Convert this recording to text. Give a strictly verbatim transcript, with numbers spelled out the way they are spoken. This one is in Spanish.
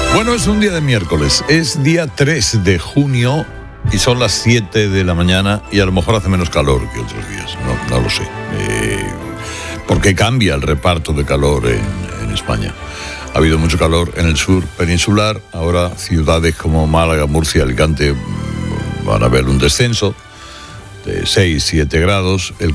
Bueno, es un día de miércoles, es día tres de junio y son las siete de la mañana y a lo mejor hace menos calor que otros días, no, no lo sé. Eh, porque cambia el reparto de calor en, en España. Ha habido mucho calor en el sur peninsular, ahora ciudades como Málaga, Murcia, Alicante van a ver un descenso de seis, siete grados. El